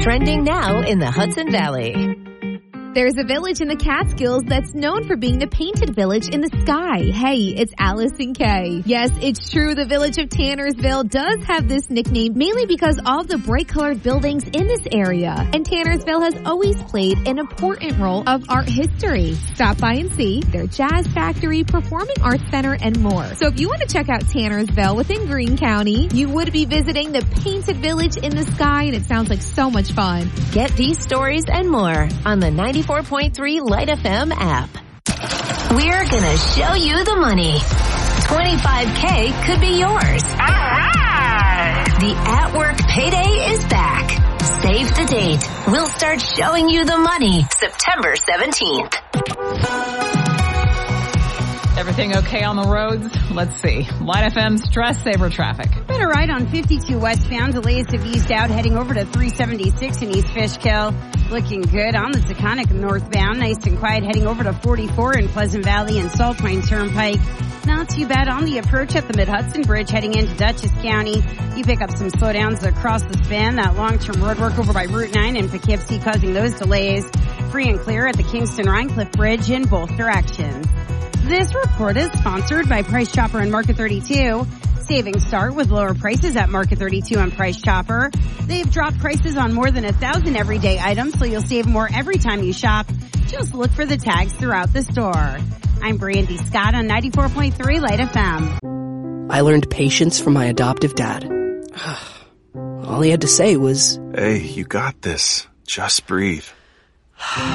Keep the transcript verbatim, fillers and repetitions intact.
Trending now in the Hudson Valley. There's a village in the Catskills that's known for being the painted village in the sky. Hey, it's Allison Kay. Yes, it's true. The village of Tannersville does have this nickname mainly because all of the bright colored buildings in this area. And Tannersville has always played an important role of art history. Stop by and see their jazz factory, performing arts center, and more. So if you want to check out Tannersville within Greene County, you would be visiting the painted village in the sky, and it sounds like so much fun. Get these stories and more on the ninety-four point three Light F M app. We're gonna show you the money. twenty-five K could be yours. All right. The At Work Payday is back. Save the date. We'll start showing you the money September seventeenth. Everything okay on the roads? Let's see. Light F M stress saver traffic. Better ride on fifty-two westbound. Delays have eased out, heading over to three seventy-six in East Fishkill. Looking good on the Taconic northbound. Nice and quiet heading over to forty-four in Pleasant Valley and Salt Pine Turnpike. Not too bad on the approach at the Mid-Hudson Bridge heading into Dutchess County. You pick up some slowdowns across the span. That long-term road work over by Route nine in Poughkeepsie causing those delays. Free and clear at the Kingston-Rhinecliff Bridge in both directions. This report is sponsored by Price Chopper and Market thirty-two. Savings start with lower prices at Market thirty-two and Price Chopper. They've dropped prices on more than a thousand everyday items, so you'll save more every time you shop. Just look for the tags throughout the store. I'm Brandy Scott on ninety-four point three Light F M. I learned patience from my adoptive dad. All he had to say was, "Hey, you got this. Just breathe."